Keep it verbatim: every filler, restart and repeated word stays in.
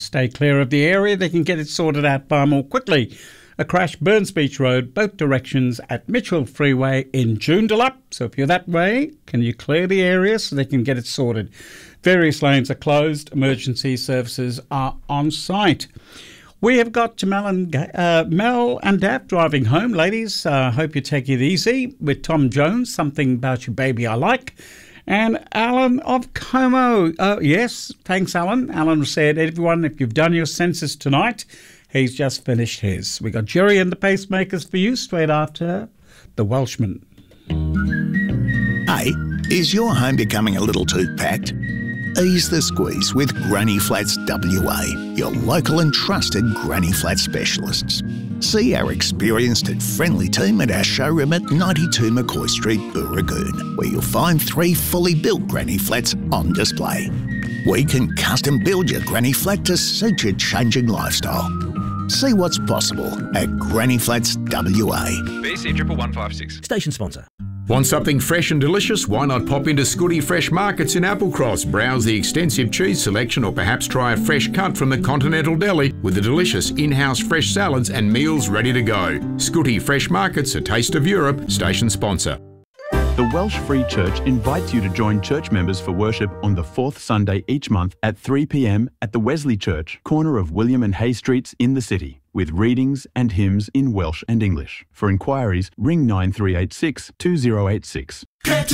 Stay clear of the area. They can get it sorted out far more quickly. A crash, Burns Beach Road, both directions at Mitchell Freeway in Joondalup. So if you're that way, can you clear the area so they can get it sorted? Various lanes are closed. Emergency services are on site. We have got Mel and, uh, Mel and Dav driving home. Ladies, I uh, hope you take it easy with Tom Jones, Something About You Baby I Like. And Alan of Como. Uh, yes, thanks, Alan. Alan said, everyone, if you've done your census tonight, he's just finished his. We got Jerry and the Pacemakers for you straight after the Welshman. Hey, is your home becoming a little too packed? Ease the squeeze with Granny Flats W A, your local and trusted Granny Flat specialists. See our experienced and friendly team at our showroom at ninety-two McCoy Street, Booragoon, where you'll find three fully built Granny Flats on display. We can custom build your Granny Flat to suit your changing lifestyle. See what's possible at Granny Flats W A. B C one one five six. Station sponsor. Want something fresh and delicious? Why not pop into Scooty Fresh Markets in Applecross, browse the extensive cheese selection, or perhaps try a fresh cut from the Continental Deli with the delicious in-house fresh salads and meals ready to go. Scooty Fresh Markets, a taste of Europe, station sponsor. The Welsh Free Church invites you to join church members for worship on the fourth Sunday each month at three p m at the Wesley Church, corner of William and Hay Streets in the city, with readings and hymns in Welsh and English. For inquiries, ring nine three eight six, two zero eight six.